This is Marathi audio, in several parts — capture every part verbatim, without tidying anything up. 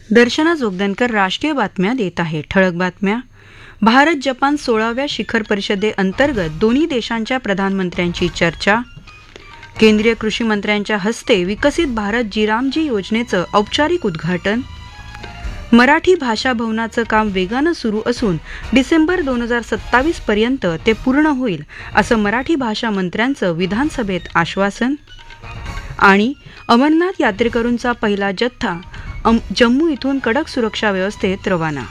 दर्शना जोगदनकर राष्ट्रीय बातम्या देत आहे. ठळक बातम्या. भारत जपान सोळाव्या शिखर परिषदेअंतर्गत दोन्ही देशांच्या प्रधानमंत्र्यांची चर्चा. केंद्रीय कृषी मंत्र्यांच्या हस्ते विकसित भारत जीरामजी योजनेचं औपचारिक उद्घाटन. मराठी भाषा भवनाचं काम वेगानं सुरू असून डिसेंबर दोन हजार सत्तावीस पर्यंत ते पूर्ण होईल असं मराठी भाषा मंत्र्यांचं विधानसभेत आश्वासन. आणि अमरनाथ यात्रेकरूंचा पहिला जथ्था जम्मू इथून कडक सुरक्षा व्यवस्थेत रवाना.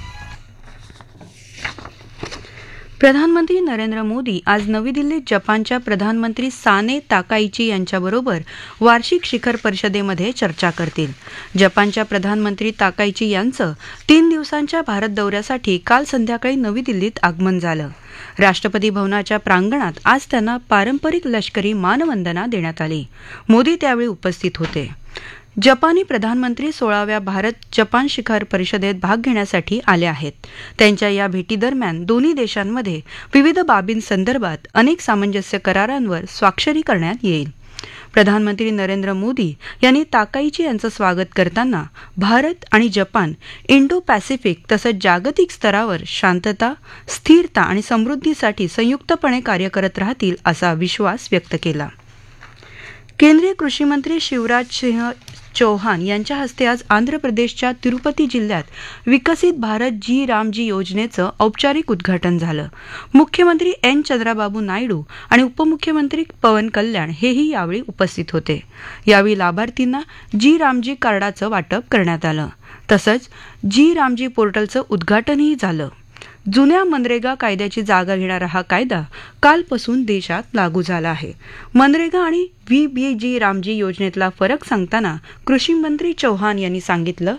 प्रधानमंत्री नरेंद्र मोदी आज नवी दिल्लीत जपानच्या प्रधानमंत्री साने ताकाइची यांच्याबरोबर वार्षिक शिखर परिषदेमध्ये चर्चा करतील. जपानच्या प्रधानमंत्री ताकाइची यांचं तीन दिवसांच्या भारत दौऱ्यासाठी काल संध्याकाळी नवी दिल्लीत आगमन झालं. राष्ट्रपती भवनाच्या प्रांगणात आज त्यांना पारंपरिक लष्करी मानवंदना देण्यात आली. मोदी त्यावेळी उपस्थित होते. जपानी प्रधानमंत्री सोळाव्या भारत जपान शिखर परिषदेत भाग घेण्यासाठी आले आहेत. त्यांच्या या भेटीदरम्यान दोन्ही देशांमध्ये विविध बाबींसंदर्भात अनेक सामंजस्य करारांवर स्वाक्षरी करण्यात येईल. प्रधानमंत्री नरेंद्र मोदी यांनी ताकाइची यांचं स्वागत करताना भारत आणि जपान इंडो पॅसिफिक तसंच जागतिक स्तरावर शांतता, स्थिरता आणि समृद्धीसाठी संयुक्तपणे कार्य करत राहतील असा विश्वास व्यक्त केला. केंद्रीय कृषी मंत्री शिवराज सिंह चौहान यांच्या हस्ते आज आंध्र प्रदेशच्या तिरुपती जिल्ह्यात विकसित भारत जी रामजी योजनेचं औपचारिक उद्घाटन झालं. मुख्यमंत्री एन चंद्राबाबू नायडू आणि उपमुख्यमंत्री पवन कल्याण हेही यावेळी उपस्थित होते. यावेळी लाभार्थींना जी रामजी कार्डाचं वाटप करण्यात आलं. तसंच जी रामजी पोर्टलचं उद्घाटनही झालं. जुन्या मनरेगा कायद्याची जागा घेणारा हा कायदा कालपासून देशात लागू झाला आहे. मनरेगा आणि व्ही बी जी रामजी योजनेतला फरक सांगताना कृषी मंत्री चौहान यांनी सांगितलं,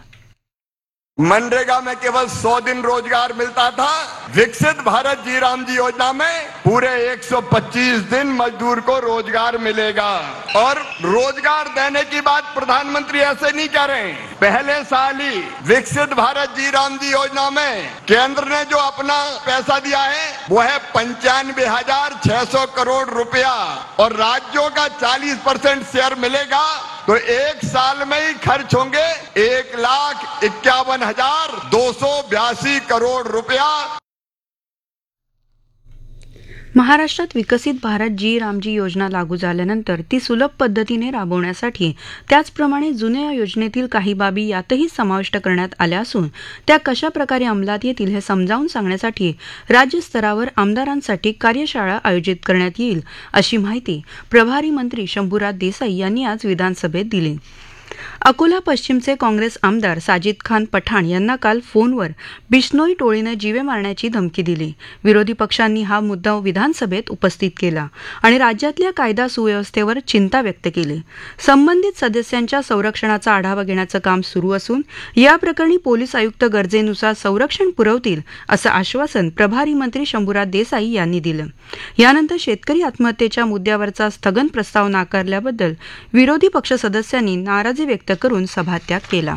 मनरेगा में केवल सौ दिन रोजगार मिलता था. विकसित भारत जी रामजी योजना में पूरे एक सौ पच्चीस दिन मजदूर को रोजगार मिलेगा. और रोजगार देने की बात प्रधानमंत्री ऐसे नहीं कह रहे हैं. पहले साल ही विकसित भारत जी रामजी योजना में केंद्र ने जो अपना पैसा दिया है वो है पंचानवे हजार छह सौ करोड़ रुपया और राज्यों का चालीस परसेंट शेयर मिलेगा. तो एक साल में ही खर्च होंगे एक लाख इक्यावन हजार दो सौ बयासी करोड़ रुपया. महाराष्ट्रात विकसित भारत जी रामजी योजना लागू झाल्यानंतर ती सुलभ पद्धतीने राबवण्यासाठी त्याचप्रमाणे जुन्या योजनेतील काही बाबी यातही समाविष्ट करण्यात आल्या असून त्या कशा प्रकारे अंमलात येतील हे समजावून सांगण्यासाठी राज्यस्तरावर आमदारांसाठी कार्यशाळा आयोजित करण्यात येईल अशी माहिती प्रभारी मंत्री शंभूराज देसाई यांनी आज विधानसभेत दिली. अकोला पश्चिमचे काँग्रेस आमदार साजिद खान पठाण यांना काल फोनवर बिश्नोई टोळीनं जीवे मारण्याची धमकी दिली. विरोधी पक्षांनी हा मुद्दा विधानसभेत उपस्थित केला आणि राज्यातल्या कायदा सुव्यवस्थेवर चिंता व्यक्त केली. संबंधित सदस्यांच्या संरक्षणाचा आढावा घेण्याचं काम सुरू असून या प्रकरणी पोलीस आयुक्त गरजेनुसार संरक्षण पुरवतील असं आश्वासन प्रभारी मंत्री शंभूराज देसाई यांनी दिलं. यानंतर शेतकरी आत्महत्येच्या मुद्द्यावरचा स्थगन प्रस्ताव नाकारल्याबद्दल विरोधी पक्ष सदस्यांनी नाराजी व्यक्त करून सभात्याग केला.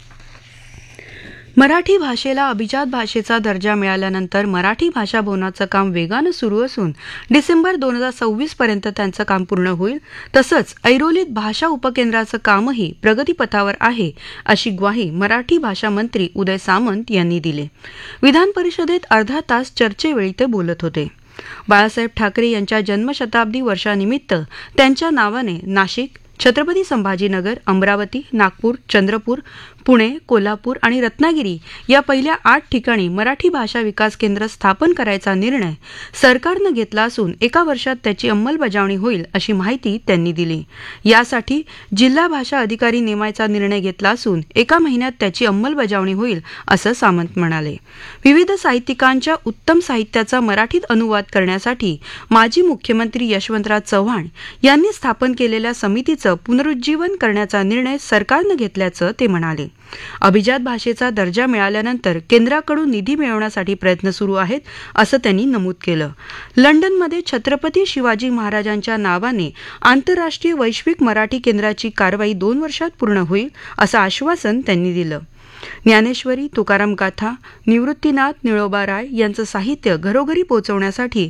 मराठी भाषेला अभिजात भाषेचा दर्जा मिळाल्यानंतर मराठी भाषा भवनाचं काम वेगानं सुरू असून डिसेंबर दोन हजार सव्वीस पर्यंत त्यांचं काम पूर्ण होईल. तसंच ऐरोलीत भाषा उपकेंद्राचं कामही प्रगतीपथावर आहे अशी ग्वाही मराठी भाषा मंत्री उदय सामंत यांनी दिली. विधान परिषदेत अर्धा तास चर्चेवेळी ते बोलत होते. बाळासाहेब ठाकरे यांच्या जन्मशताब्दी वर्षानिमित्त त्यांच्या नावाने नाशिक, छत्रपती संभाजीनगर, अमरावती, नागपूर, चंद्रपूर, पुणे, कोल्हापूर आणि रत्नागिरी या पहिल्या आठ ठिकाणी मराठी भाषा विकास केंद्र स्थापन करायचा निर्णय सरकारनं घेतला असून एका वर्षात त्याची अंमलबजावणी होईल अशी माहिती त्यांनी दिली. यासाठी जिल्हा भाषा अधिकारी नेमायचा निर्णय घेतला असून एका महिन्यात त्याची अंमलबजावणी होईल असं सामंत म्हणाले. विविध साहित्यिकांच्या उत्तम साहित्याचा मराठीत अनुवाद करण्यासाठी माजी मुख्यमंत्री यशवंतराव चव्हाण यांनी स्थापन केलेल्या समितीचं पुनरुज्जीवन करण्याचा निर्णय सरकारनं घेतल्याचं ते म्हणाले. अभिजात भाषेचा दर्जा मिळाल्यानंतर केंद्राकडून निधी मिळवण्यासाठी प्रयत्न सुरू आहेत असं त्यांनी नमूद केलं. लंडनमध्ये छत्रपती शिवाजी महाराजांच्या नावाने आंतरराष्ट्रीय वैश्विक मराठी केंद्राची कारवाई दोन वर्षात पूर्ण होईल असं आश्वासन त्यांनी दिलं. ज्ञानेश्वरी, तुकाराम गाथा, निवृत्तीनाथ, निळोबा राय यांचं साहित्य घरोघरी पोहोचवण्यासाठी